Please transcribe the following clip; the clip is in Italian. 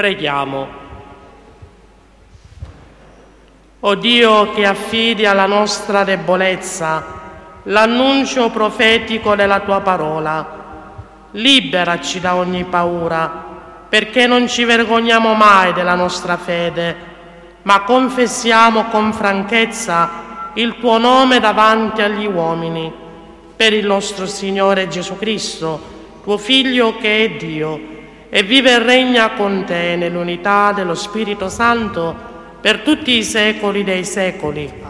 Preghiamo. O Dio, che affidi alla nostra debolezza l'annuncio profetico della Tua parola, liberaci da ogni paura, perché non ci vergogniamo mai della nostra fede, ma confessiamo con franchezza il Tuo nome davanti agli uomini, per il nostro Signore Gesù Cristo, Tuo Figlio che è Dio, e vive e regna con Te nell'unità dello Spirito Santo per tutti i secoli dei secoli.